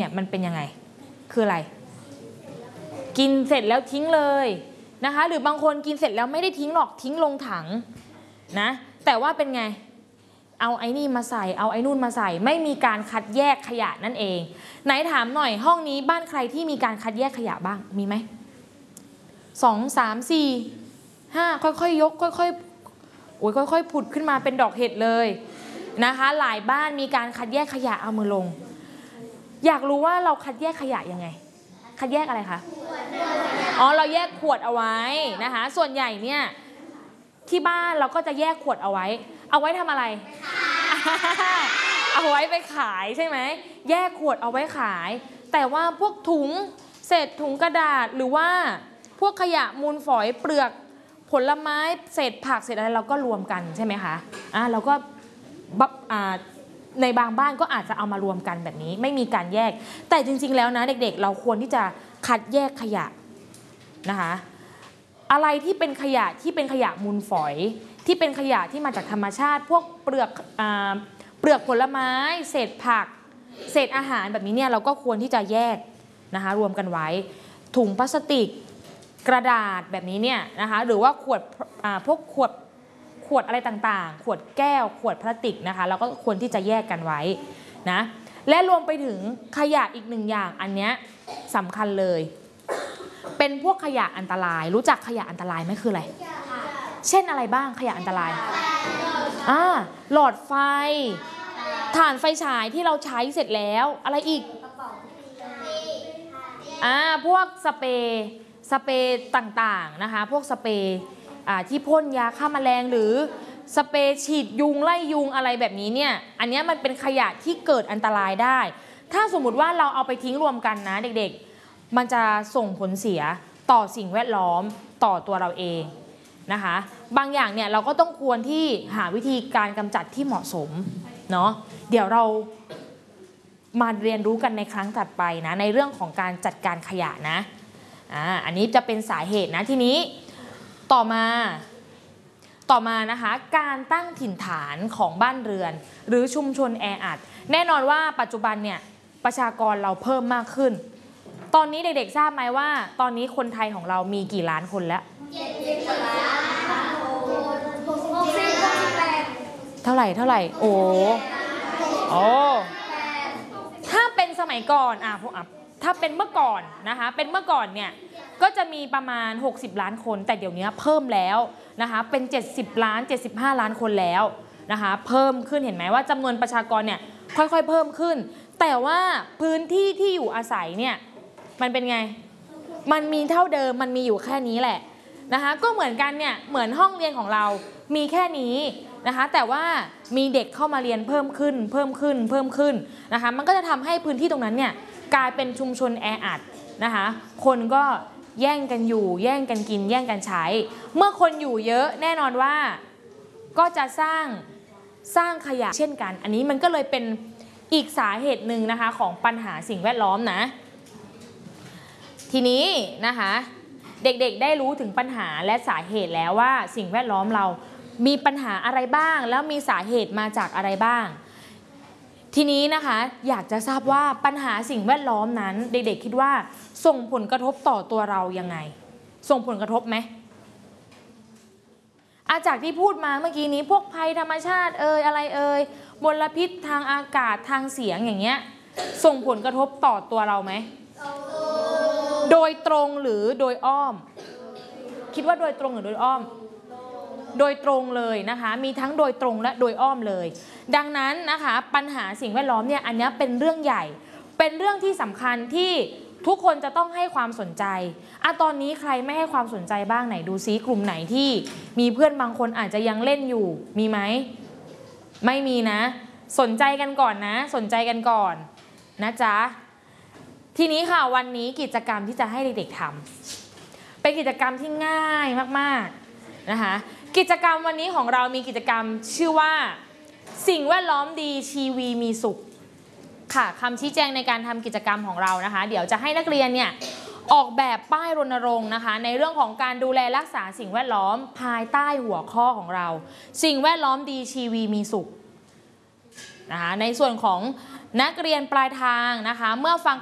เนี่ยมันเป็นยังไงคืออะไรกินเสร็จแล้วทิ้งเลยนะคะหรือบางคนกินเสร็จแล้วไม่ได้ทิ้งหรอกทิ้งลงถังนะแต่ว่าเป็นไงเอาไอ้นี่มาใส่เอาไอ้นู่นมาใส่ไม่มีการคัดแยกขยะนั่นเองไหนถามหน่อยห้องนี้บ้านใครที่มีการคัดแยกขยะบ้างมีไหม2 3 4 5ค่อยๆยกค่อยๆโอ้ยค่อยๆผุดขึ้นมาเป็นดอกเห็ดเลยนะคะหลายบ้านมีการคัดแยกขยะเอามือลงอยากรู้ว่าเราคัดแยกขยะยังไงคัดแยกอะไรคะอ๋อเราแยกขวดเอาไว้นะคะส่วนใหญ่เนี่ยที่บ้านเราก็จะแยกขวดเอาไว้ทำอะไรเอาไว้ไปขายใช่ไหมแยกขวดเอาไว้ขายแต่ว่าพวกถุงเศษถุงกระดาษหรือว่าพวกขยะมูลฝอยเปลือกผลไม้เศษผักเศษอะไรเราก็รวมกันใช่ไหมคะเราก็ในบางบ้านก็อาจจะเอามารวมกันแบบนี้ไม่มีการแยกแต่จริงๆแล้วนะเด็กๆเราควรที่จะคัดแยกขยะนะคะอะไรที่เป็นขยะที่เป็นขยะมูลฝอยที่เป็นขยะที่มาจากธรรมชาติพวกเปลือกผลไม้เศษผักเศษอาหารแบบนี้เนี่ยเราก็ควรที่จะแยกนะคะรวมกันไว้ถุงพลาสติกกระดาษแบบนี้เนี่ยนะคะหรือว่าพวกขวดอะไรต่างๆขวดแก้วขวดพลาสติกนะคะเราก็ควรที่จะแยกกันไว้นะและรวมไปถึงขยะอีกหนึ่งอย่างอันเนี้ยสำคัญเลยเป็นพวกขยะอันตรายรู้จักขยะอันตรายไหมคืออะไรเช่นอะไรบ้างขยะอันตรายหลอดไฟถ่านไฟฉายที่เราใช้เสร็จแล้วอะไรอีกพวกสเปรย์ต่างๆนะคะพวกสเปรย์ที่พ่นยาฆ่าแมลงหรือสเปรย์ฉีดยุงไล่ยุงอะไรแบบนี้เนี่ยอันนี้มันเป็นขยะที่เกิดอันตรายได้ถ้าสมมุติว่าเราเอาไปทิ้งรวมกันนะเด็กๆมันจะส่งผลเสียต่อสิ่งแวดล้อมต่อตัวเราเองนะคะบางอย่างเนี่ยเราก็ต้องควรที่หาวิธีการกำจัดที่เหมาะสมเนาะเดี๋ยวเรามาเรียนรู้กันในครั้งถัดไปนะในเรื่องของการจัดการขยะนะอันนี้จะเป็นสาเหตุนะทีนี้ต่อมานะคะการตั้งถิ่นฐานของบ้านเรือนหรือชุมชนแออัดแน่นอนว่าปัจจุบันเนี่ยประชากรเราเพิ่มมากขึ้นตอนนี้เด็กๆทราบไหมว่าตอนนี้คนไทยของเรามีกี่ล้านคนแล้วเท่าไหร่โอ้ถ้าเป็นสมัยก่อนถ้าเป็นเมื่อก่อนนะคะเป็นเมื่อก่อนเนี่ยก็จะมีประมาณ60ล้านคนแต่เดี๋ยวนี้เพิ่มแล้วนะคะเป็น70ล้าน75ล้านคนแล้วนะคะเพิ่มขึ้นเห็นไหมว่าจำนวนประชากรเนี่ยค่อยๆเพิ่มขึ้นแต่ว่าพื้นที่ที่อยู่อาศัยเนี่ยมันเป็นไงมันมีเท่าเดิมมันมีอยู่แค่นี้แหละนะคะก็เหมือนกันเนี่ยเหมือนห้องเรียนของเรามีแค่นี้นะคะแต่ว่ามีเด็กเข้ามาเรียนเพิ่มขึ้นนะคะมันก็จะทำให้พื้นที่ตรงนั้นเนี่ยกลายเป็นชุมชนแออัดนะคะคนก็แย่งกันอยู่แย่งกันกินแย่งกันใช้เมื่อคนอยู่เยอะแน่นอนว่าก็จะสร้างขยะเช่นกันอันนี้มันก็เลยเป็นอีกสาเหตุหนึ่งนะคะของปัญหาสิ่งแวดล้อมนะทีนี้นะคะเด็กๆได้รู้ถึงปัญหาและสาเหตุแล้วว่าสิ่งแวดล้อมเรามีปัญหาอะไรบ้างแล้วมีสาเหตุมาจากอะไรบ้างทีนี้นะคะอยากจะทราบว่าปัญหาสิ่งแวดล้อมนั้นเด็กๆคิดว่าส่งผลกระทบต่อตัวเรายังไงส่งผลกระทบไหมจากที่พูดมาเมื่อกี้นี้พวกภัยธรรมชาติอะไรมลพิษทางอากาศทางเสียงอย่างเงี้ยส่งผลกระทบต่อตัวเราไหมโดยตรงหรือโดยอ้อมคิดว่าโดยตรงหรือโดยอ้อมโดยตรงเลยนะคะมีทั้งโดยตรงและโดยอ้อมเลยดังนั้นนะคะปัญหาสิ่งแวดล้อมเนี่ยอันนี้เป็นเรื่องใหญ่เป็นเรื่องที่สำคัญที่ทุกคนจะต้องให้ความสนใจตอนนี้ใครไม่ให้ความสนใจบ้างไหนดูซิกลุ่มไหนที่มีเพื่อนบางคนอาจจะยังเล่นอยู่มีไหมไม่มีนะสนใจกันก่อนนะสนใจกันก่อนนะจ๊ะทีนี้ค่ะวันนี้กิจกรรมที่จะให้เด็กๆทำเป็นกิจกรรมที่ง่ายมากๆนะคะกิจกรรมวันนี้ของเรามีกิจกรรมชื่อว่าสิ่งแวดล้อมดีชีวีมีสุขค่ะคำชี้แจงในการทำกิจกรรมของเรานะคะเดี๋ยวจะให้นักเรียนเนี่ยออกแบบป้ายรณรงค์นะคะในเรื่องของการดูแลรักษาสิ่งแวดล้อมภายใต้หัวข้อของเราสิ่งแวดล้อมดีชีวีมีสุขนะคะในส่วนของนักเรียนปลายทางนะคะเมื่อฟัง